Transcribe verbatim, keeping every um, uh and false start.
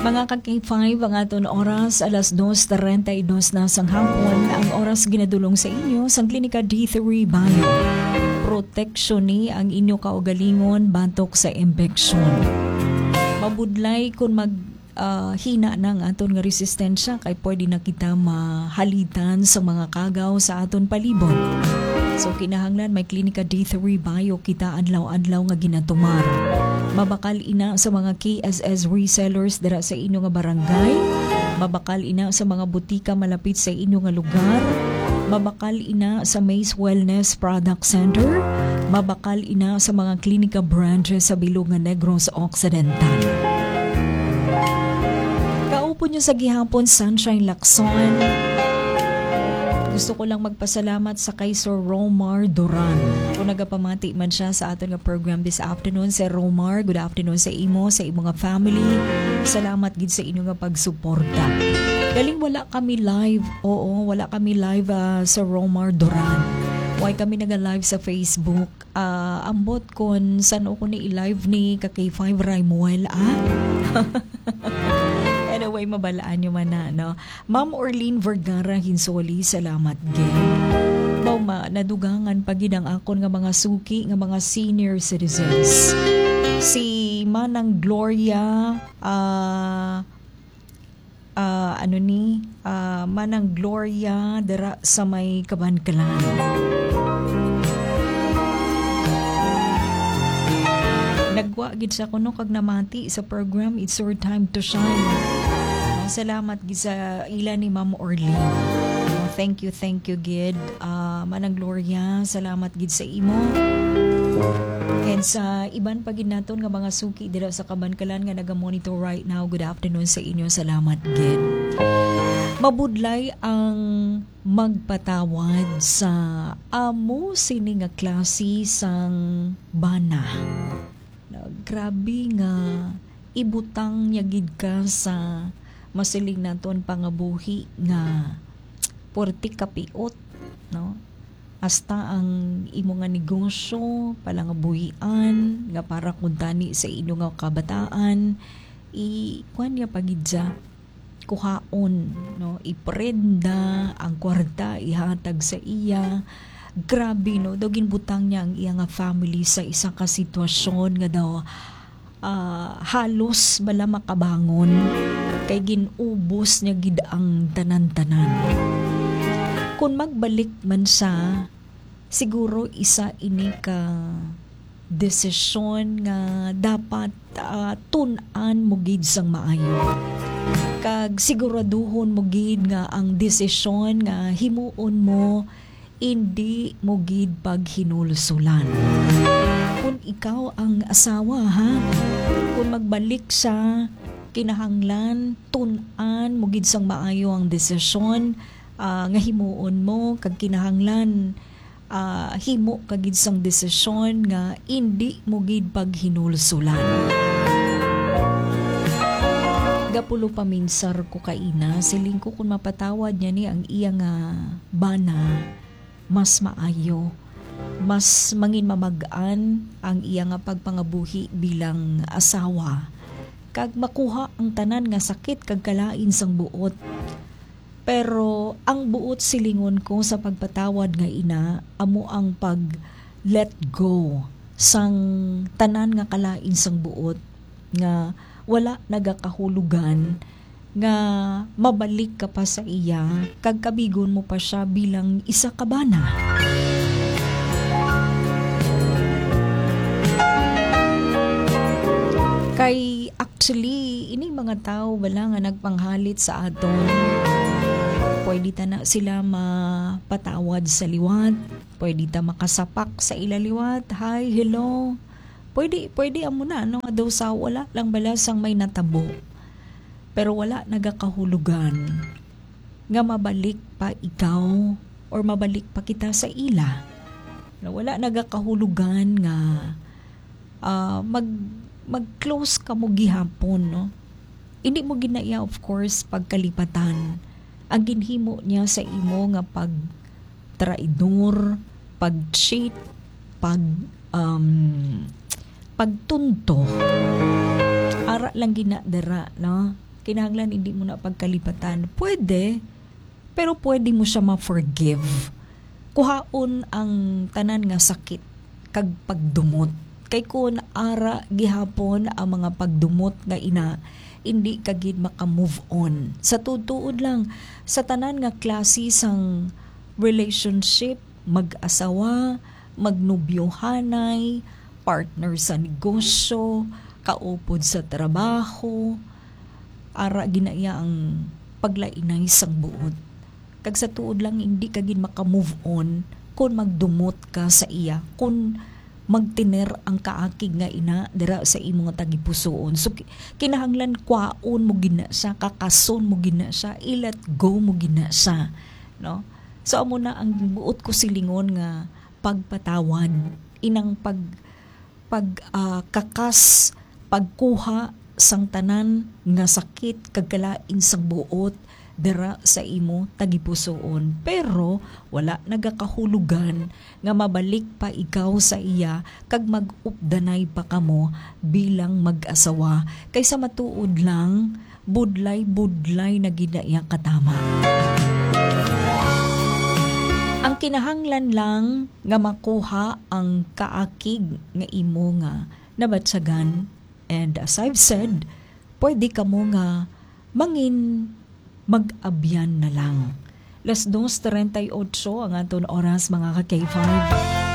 Mga ka-K five, ang aton oras, alas dos trentadós na sang hapon, ang oras ginadulong sa inyo sa Klinika D three Bio. Proteksyon ni ang inyo kaugalingon bantok sa impeksyon. Mabudlay kung mag uh, hina ng aton nga resistensya kay pwede na kita mahalitan sa mga kagaw sa aton palibot. So kinahanglan may Klinika D three Bio kita adlaw-adlaw nga ginatumar. Mabakal ina sa mga K S S resellers dira sa inyo nga barangay. Mabakal ina sa mga butika malapit sa inyo nga lugar. Mabakal ina sa Mace Wellness Product Center. Mabakal ina sa mga klinika branches sa bilog nga Negros Occidental. Kaupo nyo sa gihapon Sunshine Lacson. Gusto ko lang magpasalamat sa kay Sir Romar Duran. Kung nagapamati man siya sa aton nga program this afternoon, Sir Romar, good afternoon sa imo, sa imo nga family. Salamat gid sa inyo nga pagsuporta. Galing wala kami live. Oo, wala kami live uh, Sir Romar Duran. Why kami naga-live sa Facebook? Uh, ambot kon saan ko ni i-live ni ka K five Raimuel, ah? Anyway, mabalaan nyo man na, no? Ma'am Orlene Vergara Hinsoli, salamat gay. Baw ma, nadugangan pagid ang akon nga mga suki, nga mga senior citizens. Si Manang Gloria, ah, uh, uh, ano ni, uh, Manang Gloria, dara sa may Kabankalan. Nagwa gid sa kuno kag namati sa program It's Your Time to Shine. Salamat gid sa ila ni Ma'am Orlene. Thank you, thank you gid. Uh, Manang Gloria, salamat gid sa imo. And sa iban pa gid naton nga mga suki dira sa Kabankalan nga naga-monitor right now. Good afternoon sa inyo. Salamat gid. Mabudlay ang magpatawad sa amo sini nga klase sang bana. Grabe nga ibutang niya gid ka sa masiling naton pangabuhi nga porti kapiot, no? Hasta ang imo nga negosyo palangabuhian nga para kuntani sa inyo nga kabataan i kuan niya pagidja kuhaon, no? Iprenda ang kwarta ihatag sa iya. Grabe, no? Daw ginbutang niya ang iya nga family sa isang kasitwasyon nga daw uh, halos bala makabangon kay ginubos niya gid ang tanan-tanan. Kung magbalik man siya, siguro isa ini ka desisyon nga dapat uh, tun-an mo gid sang maayo. Kag siguraduhon mo gid nga ang desisyon nga himuon mo hindi mo gid paghinulsulan. Kung ikaw ang asawa, ha? Kung magbalik sa kinahanglan, tun-an mo gid sang maayo ang desisyon uh, nga himuon mo kag kinahanglan uh, himo kagid sang desisyon nga hindi mo gid paghinulsulan. Gapulo paminsar ko kaina siling ko kung mapatawad niya ni ang iya nga bana mas maayo, mas mangin mamagaan ang iya nga pagpangabuhi bilang asawa. Kag makuha ang tanan nga sakit kag kalain sang buot. Pero ang buot silingon ko sa pagpatawad nga ina, amo ang pag let go sang tanan nga kalain sang buot nga wala nagakahulugan nga mabalik ka pa sa iya kag kabigon mo pa siya bilang isa ka bana. Kay actually ini mga tao wala nga nagpanghalit sa aton. Pwede ta na sila mapatawad sa liwat, pwede ta makasapak sa ilaliwat. Hi, hello. Pwede pwede amo na no nga daw sa wala lang balasang may natabo. Pero wala nagakahulugan nga mabalik pa ikaw or mabalik pa kita sa ila. Wala nagakahulugan nga uh, mag mag-close ka mo gihapon, no? Hindi mo ginaya of course pagkalipatan. Ang ginhimo niya sa imo nga pag traidor, pag-cheat, pag um, pagtunto. Ara lang ginadara, no? kinahanglan hindi mo na pagkalipatan. Pwede, pero pwede mo siya ma-forgive. Kuhaon ang tanan nga sakit kag pagdumot. Kay kun ara gihapon ang mga pagdumot nga ina, hindi kagid maka-move on. Sa tutuod lang, sa tanan nga klase sang relationship, mag-asawa, magnobyohanay, partner sa negosyo, kaupod sa trabaho, ara ginaya ang paglainay sang buot. Kag sa tuod lang hindi ka gid maka-move on kung magdumot ka sa iya, kung magtiner ang kaakig nga ina dira sa imong tagipusoon. So kinahanglan kwaon mo gina siya, kakason mo gina siya, i-let go mo gina siya, no? So amo na ang buot ko silingon nga pagpatawad, inang pag pag uh, kakas, pagkuha sang tanan nga sakit kag kalain sang buot dira sa imo tagipusoon. Pero wala nagakahulugan nga mabalik pa ikaw sa iya kag mag-updanay pa kamo bilang mag-asawa kaysa matuod lang budlay-budlay na ginaya katama. Ang kinahanglan lang nga makuha ang kaakig nga imo nga nabatsagan, and as I've said, pwede ka mo nga mangin mag-abyan na lang. Las dos treinta y ocho ang aton oras mga ka-K five.